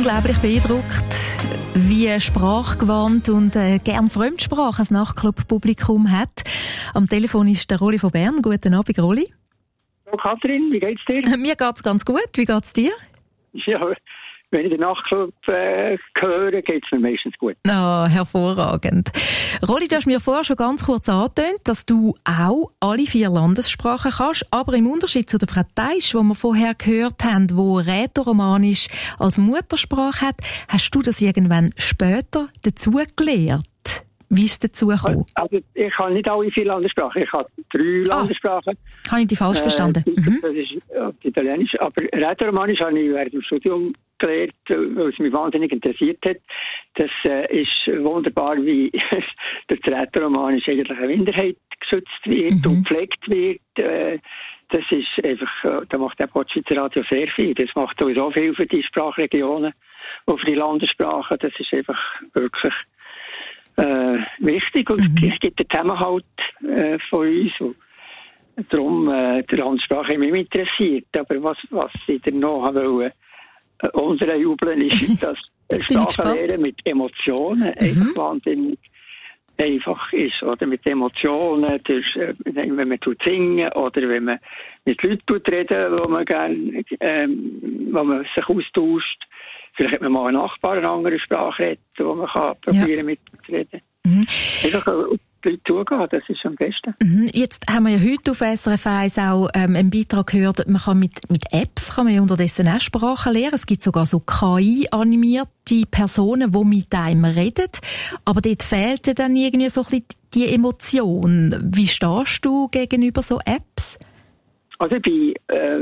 unglaublich beeindruckt, wie sprachgewandt und gern Fremdsprache das Nachtclub-Publikum hat. Am Telefon ist der Rolli von Bern. Guten Abend, Rolli. Hallo Kathrin, wie geht's dir? Mir geht's ganz gut. Wie geht's dir? Ja, wenn ich den Nachtclub höre, geht's mir meistens gut. Ah, hervorragend. Rolli, du hast mir vorher schon ganz kurz angetönt, dass du auch alle 4 Landessprachen kannst, aber im Unterschied zu der Frau Teisch, die wir vorher gehört haben, die Rätoromanisch als Muttersprache hat, hast du das irgendwann später dazu gelernt? Wie ist es dazu gekommen? Also, ich kann nicht alle 4 Landessprachen. Ich habe 3 Landessprachen. Habe ich dich falsch verstanden? Das ist Italienisch. Aber Rätoromanisch habe ich während dem Studium gelernt, weil es mich wahnsinnig interessiert hat. Das ist wunderbar, wie das Rätoromanisch eigentlich eine Minderheit geschützt wird und gepflegt wird. Das ist einfach, da macht der Schweizer Radio sehr viel. Das macht sowieso viel für die Sprachregionen und für die Landessprachen. Das ist einfach wirklich wichtig und es gibt den Zusammenhalt von uns. Und darum die Landessprache mich interessiert. Aber was ich dann noch wollte, unterjubeln ist, dass Sprachenlehre mit Emotionen einfach wahnsinnig einfach ist. Oder mit Emotionen, wenn man singen oder wenn man mit Leuten reden, wo man gerne, wo man sich austauscht. Vielleicht hat man mal einen Nachbar eine andere Sprache redet, wo man kann probieren mitzureden. Einfach auf die Leute zugehen, das ist am besten. Jetzt haben wir ja heute auf SRF 1 auch einen Beitrag gehört, man kann mit Apps kann man ja unterdessen auch Sprachen lernen. Es gibt sogar so KI-animierte Personen, die mit einem reden. Aber dort fehlt ja dann irgendwie so ein bisschen die Emotion. Wie stehst du gegenüber so Apps? Also ich bin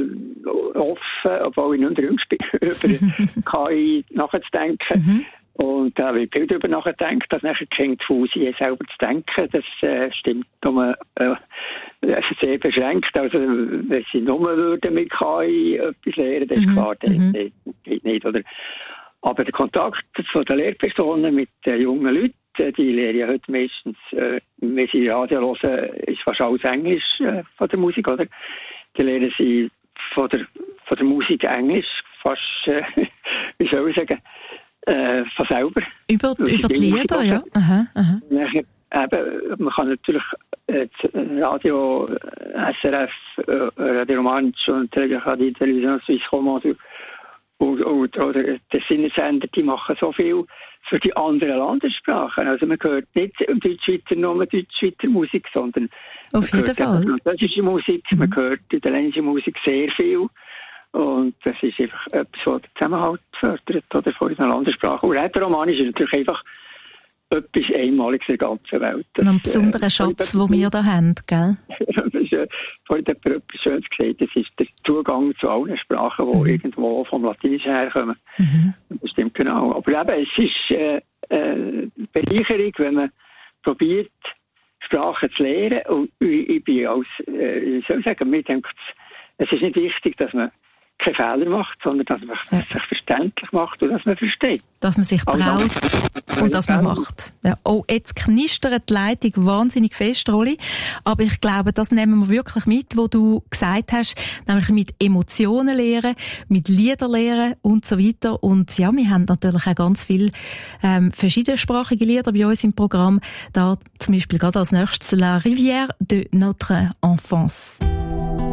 offen, obwohl ich nicht der Jüngste bin, über KI nachzudenken. Und da habe ich viel darüber nachgedacht, dass nachher Kinder Fusi selber zu denken. Das stimmt nur sehr beschränkt. Also wenn sie nur würden mit KI etwas lernen, das ist klar, das geht nicht. Oder? Aber der Kontakt von den Lehrpersonen mit den jungen Leuten, die lernen ja heute meistens, wenn sie Radio hören, ist fast alles Englisch von der Musik, oder? Die lernen sie von der Musik Englisch fast, wie soll ich sagen, von selber. Über die Lieder, ja. Nachher, man kann natürlich Radio, SRF, Radio Romansch und die Television Suisse Romande oder der Sinnesender, die machen so viel für die anderen Landessprachen. Also man hört nicht Deutschschweizer nur Deutschschweizer Musik, sondern auf jeden Fall französische Musik, man hört italienische Musik sehr viel. Und das ist einfach etwas, was den Zusammenhalt fördert, oder, von einer Landessprache. Und Rätoromanisch ist natürlich einfach etwas Einmaliges in der ganzen Welt. Das, ein besonderer Schatz, den wir da haben, gell? Vorhin hat jemand etwas Schönes gesagt, das ist der Zugang zu allen Sprachen, die irgendwo vom Latinischen herkommen. Das stimmt genau. Aber eben, es ist Bereicherung, wenn man probiert, Sprachen zu lernen. Und ich bin wie soll ich sagen, mir denkt, es ist nicht wichtig, dass man keine Fehler macht, sondern dass man sich verständlich macht und dass man versteht. Dass man sich traut und dass man macht. Ja. Oh, jetzt knistert die Leitung wahnsinnig fest, Rolli. Aber ich glaube, das nehmen wir wirklich mit, was du gesagt hast, nämlich mit Emotionen lehren, mit Lieder lehren und so weiter. Und ja, wir haben natürlich auch ganz viele verschiedensprachige Lieder bei uns im Programm. Da zum Beispiel gerade als nächstes La Rivière de notre enfance.